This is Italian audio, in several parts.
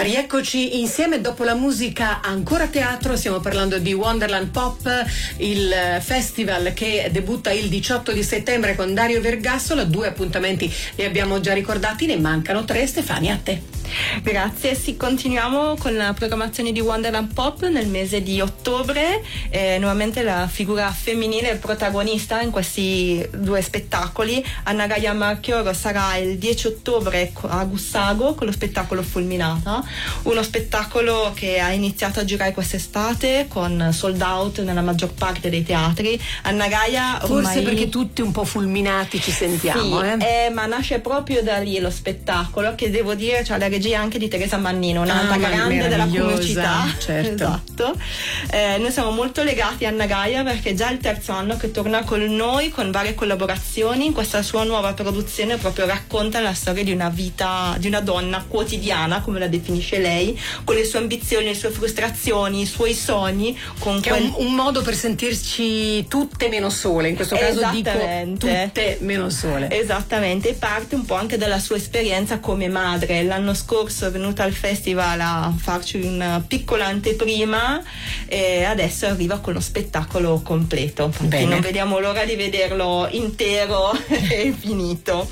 Rieccoci insieme dopo la musica, ancora teatro. Stiamo parlando di Wonderland Pop, il festival che debutta il 18 di settembre con Dario Vergassola. 2 appuntamenti li abbiamo già ricordati, ne mancano 3. Stefania, a te. Grazie, sì, continuiamo con la programmazione di Wonderland Pop nel mese di ottobre. Nuovamente la figura femminile è protagonista in questi 2 spettacoli. Anna Gaia Marchioro sarà il 10 ottobre a Gussago con lo spettacolo Fulminata, uno spettacolo che ha iniziato a girare quest'estate con sold out nella maggior parte dei teatri. Anna Gaia ormai... Forse perché tutti un po' fulminati ci sentiamo, sì, ma nasce proprio da lì lo spettacolo, che devo dire c'ha la regia anche di Teresa Mannino, un'altra grande della comicità. Certo. Esatto. Noi siamo molto legati a Anna Gaia perché già è il 3° anno che torna con noi con varie collaborazioni. In questa sua nuova produzione proprio racconta la storia di una vita di una donna quotidiana, come la definisce lei, con le sue ambizioni, le sue frustrazioni, i suoi sogni, con che è un modo per sentirci tutte meno sole. In questo caso dico tutte meno sole. Esattamente, e parte un po' anche dalla sua esperienza come madre. L'anno scorso è venuta al festival a farci una piccola anteprima e adesso arriva con lo spettacolo completo. Non vediamo l'ora di vederlo intero e finito.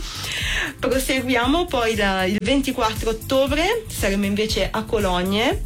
Proseguiamo poi il 24 ottobre, saremo invece a Cologne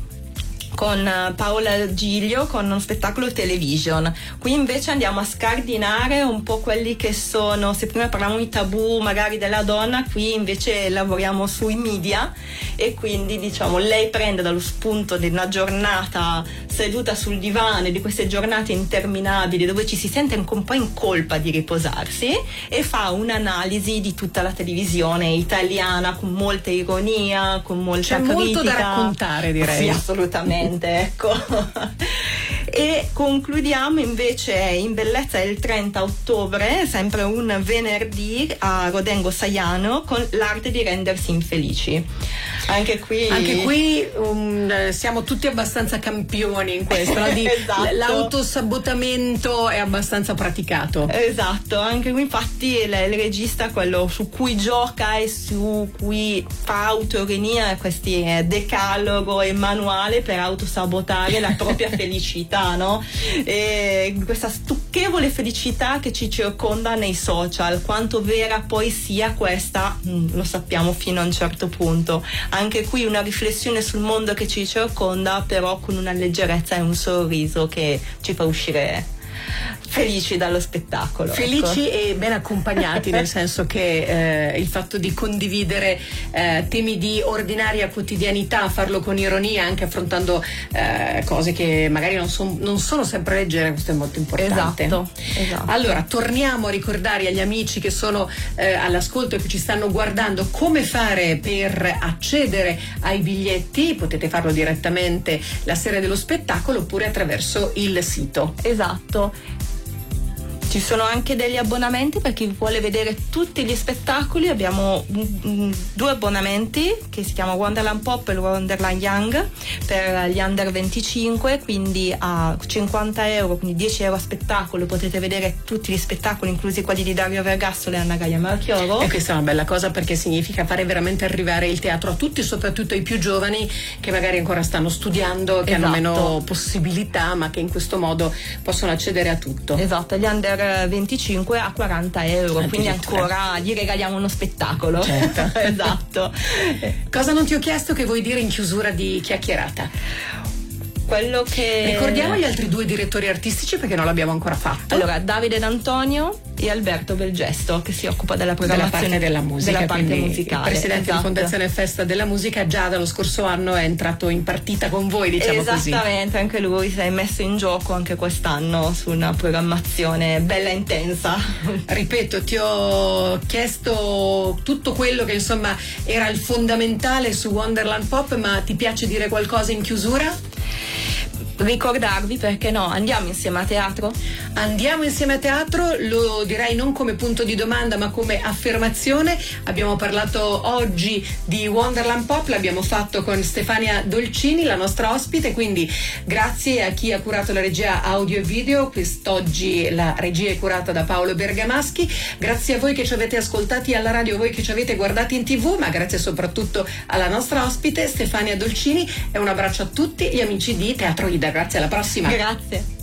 con Paola Giglio con uno spettacolo television. Qui invece andiamo a scardinare un po' quelli che sono, se prima parlavamo di tabù magari della donna, qui invece lavoriamo sui media e quindi diciamo lei prende dallo spunto di una giornata seduta sul divano, di queste giornate interminabili dove ci si sente anche un po' in colpa di riposarsi, e fa un'analisi di tutta la televisione italiana con molta ironia, con molta critica. C'è molto da raccontare, direi. Sì, assolutamente. Ecco. E concludiamo invece in bellezza il 30 ottobre, sempre un venerdì, a Rodengo Saiano con l'arte di rendersi infelici. Anche qui siamo tutti abbastanza campioni in questo, no? Esatto. L'autosabotamento è abbastanza praticato. Esatto, anche qui infatti il regista, quello su cui gioca e su cui fa autoironia, è questi decalogo e manuale per autosabotare la propria felicità, no? E questa stucchevole felicità che ci circonda nei social, quanto vera poi sia questa, lo sappiamo fino a un certo punto. Anche qui una riflessione sul mondo che ci circonda, però con una leggerezza e un sorriso che ci fa uscire felici dallo spettacolo. Felici, ecco. E ben accompagnati, nel senso che il fatto di condividere temi di ordinaria quotidianità, farlo con ironia, anche affrontando cose che magari non sono sempre leggere, questo è molto importante. Esatto. Allora, torniamo a ricordare agli amici che sono all'ascolto e che ci stanno guardando come fare per accedere ai biglietti. Potete farlo direttamente la sera dello spettacolo oppure attraverso il sito. Esatto. Ci sono anche degli abbonamenti per chi vuole vedere tutti gli spettacoli. Abbiamo 2 abbonamenti che si chiama Wonderland Pop e Wonderland Young per gli under 25, quindi a 50 euro, quindi 10 euro a spettacolo potete vedere tutti gli spettacoli, inclusi quelli di Dario Vergassola e Anna Gaia Marchioro. E questa è una bella cosa, perché significa fare veramente arrivare il teatro a tutti, soprattutto ai più giovani che magari ancora stanno studiando, che hanno meno possibilità, ma che in questo modo possono accedere a tutto. Esatto, gli under 25 a 40 euro, quindi ancora gli regaliamo uno spettacolo. Certo. Esatto. Cosa non ti ho chiesto che vuoi dire in chiusura di chiacchierata? Quello che... Ricordiamo gli altri 2 direttori artistici perché non l'abbiamo ancora fatto. Allora, Davide D'Antonio e Alberto Belgesto, che si occupa della programmazione della musica, della parte musicale. Il presidente di Fondazione Festa della Musica già dallo scorso anno è entrato in partita con voi, diciamo così. Esattamente, anche lui si è messo in gioco anche quest'anno su una programmazione bella intensa. Ripeto, ti ho chiesto tutto quello che insomma era il fondamentale su Wonderland Pop, ma ti piace dire qualcosa in chiusura? ricordarvi, perché no, andiamo insieme a teatro? Andiamo insieme a teatro, lo direi non come punto di domanda ma come affermazione. Abbiamo parlato oggi di Wonderland Pop, l'abbiamo fatto con Stefania Dolcini, la nostra ospite, quindi grazie a chi ha curato la regia audio e video. Quest'oggi la regia è curata da Paolo Bergamaschi. Grazie a voi che ci avete ascoltati alla radio, voi che ci avete guardati in TV, ma grazie soprattutto alla nostra ospite Stefania Dolcini, e un abbraccio a tutti gli amici di Teatro Ida. Grazie, alla prossima. Grazie.